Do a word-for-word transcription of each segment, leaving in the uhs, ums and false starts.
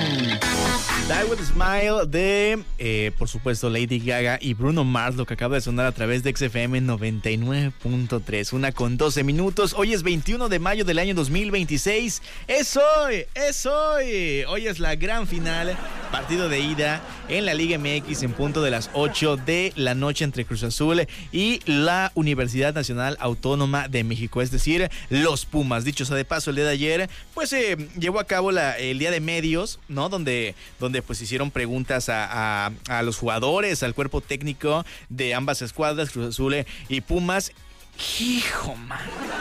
Die With a Smile de, eh, por supuesto, Lady Gaga y Bruno Mars, lo que acaba de sonar a través de X F M noventa y nueve punto tres, una con doce minutos. Hoy es veintiuno de mayo del año dos mil veintiséis. ¡Es hoy! ¡Es hoy! Hoy es la gran final, partido de ida en la Liga M X en punto de las ocho de la noche entre Cruz Azul y la Universidad Nacional Autónoma de México, es decir, los Pumas. Dicho sea de paso, el día de ayer, pues se eh, llevó a cabo la, el día de medios, ¿no? Donde, donde pues hicieron preguntas a, a, a los jugadores, al cuerpo técnico de ambas escuadras, Cruz Azul y Pumas. Hijo, man.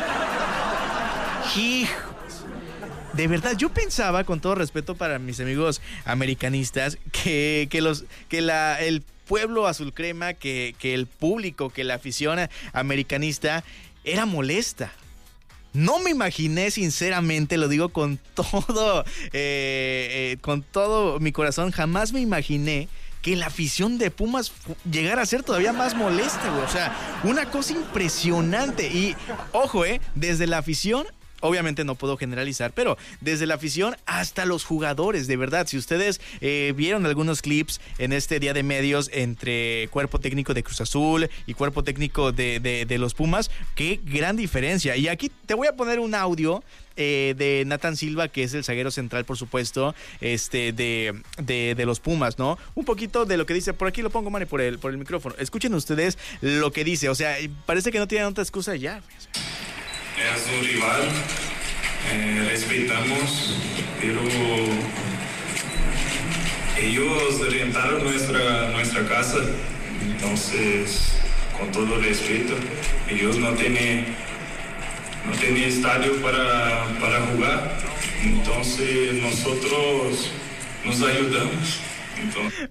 Hijo. De verdad, yo pensaba, con todo respeto para mis amigos americanistas, que, que, los, que la, el pueblo azul crema, que, que el público, que la afición americanista era molesta. No me imaginé, sinceramente, lo digo con todo, eh, eh, con todo mi corazón, jamás me imaginé que la afición de Pumas llegara a ser todavía más molesta, güey. O sea, una cosa impresionante. Y, ojo, eh, desde la afición, obviamente no puedo generalizar, pero desde la afición hasta los jugadores, de verdad. Si ustedes eh, vieron algunos clips en este día de medios entre cuerpo técnico de Cruz Azul y cuerpo técnico de, de, de los Pumas, qué gran diferencia. Y aquí te voy a poner un audio eh, de Nathan Silva, que es el zaguero central, por supuesto, este de, de, de los Pumas, ¿no? Un poquito de lo que dice, por aquí lo pongo, Manny, por el, por el micrófono. Escuchen ustedes lo que dice, o sea, parece que no tienen otra excusa ya. Es un rival, eh, respetamos, pero ellos rentaron nuestra, nuestra casa, entonces, con todo respeto, ellos no tienen, no tienen estadio para, para jugar, entonces nosotros nos ayudamos. Entonces...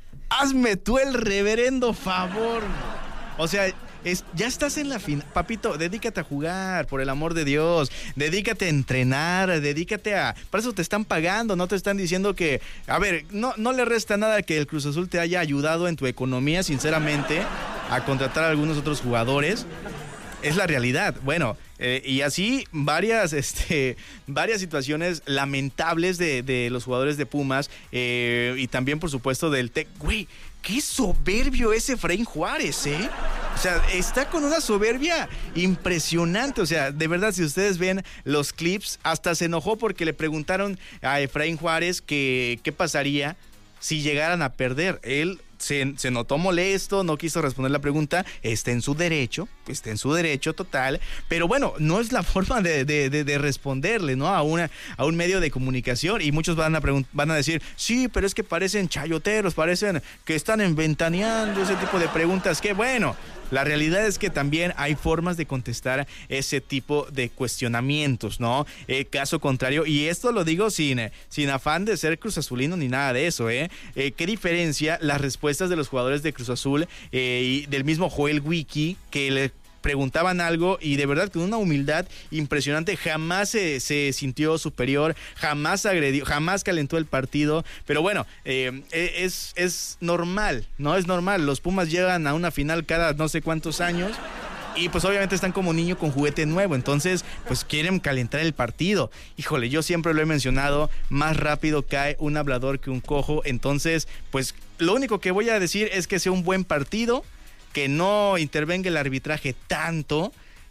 Hazme tú el reverendo favor. O sea... Es, ya estás en la final, papito, dedícate a jugar, por el amor de Dios, dedícate a entrenar, dedícate a, para eso te están pagando, no te están diciendo que, a ver, no, no le resta nada que el Cruz Azul te haya ayudado en tu economía, sinceramente, a contratar a algunos otros jugadores. Es la realidad. Bueno, eh, y así varias, este, varias situaciones lamentables de, de los jugadores de Pumas eh, y también, por supuesto, del Tec. Güey, qué soberbio es Efraín Juárez, ¿eh? O sea, está con una soberbia impresionante. O sea, de verdad, si ustedes ven los clips, hasta se enojó porque le preguntaron a Efraín Juárez que qué pasaría si llegaran a perder. Él se, se notó molesto, no quiso responder la pregunta, está en su derecho, está en su derecho total, pero bueno, no es la forma de, de, de, de responderle, ¿no? A, una, a un medio de comunicación, y muchos van a, pregun- van a decir, sí, pero es que parecen chayoteros, parecen que están enventaneando, ese tipo de preguntas, que bueno... La realidad es que también hay formas de contestar ese tipo de cuestionamientos, ¿no? Eh, caso contrario, y esto lo digo sin, sin afán de ser Cruz Azulino ni nada de eso, ¿eh? eh ¿Qué diferencia las respuestas de los jugadores de Cruz Azul eh, y del mismo Joel Wiki, que le preguntaban algo y de verdad con una humildad impresionante, jamás se, se sintió superior, jamás agredió, jamás calentó el partido, pero bueno, eh, es, es normal, ¿no? Es normal, los Pumas llegan a una final cada no sé cuántos años y pues obviamente están como niño con juguete nuevo, entonces pues quieren calentar el partido. Híjole, yo siempre lo he mencionado, más rápido cae un hablador que un cojo, entonces pues lo único que voy a decir es que sea un buen partido, que no intervenga el arbitraje tanto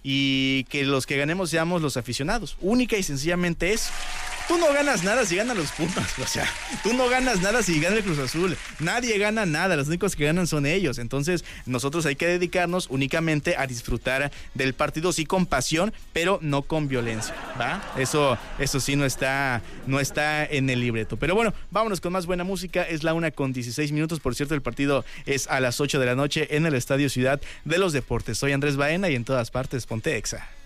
y que los que ganemos seamos los aficionados. Única y sencillamente es, tú no ganas nada si ganan los Pumas, o sea, tú no ganas nada si gana el Cruz Azul, nadie gana nada, los únicos que ganan son ellos, entonces nosotros hay que dedicarnos únicamente a disfrutar del partido, sí con pasión, pero no con violencia, ¿va? Eso, eso sí no está, no está en el libreto, pero bueno, vámonos con más buena música, es la una con dieciséis minutos, por cierto el partido es a las ocho de la noche en el Estadio Ciudad de los Deportes. Soy Andrés Baena y en todas partes Ponte Exa.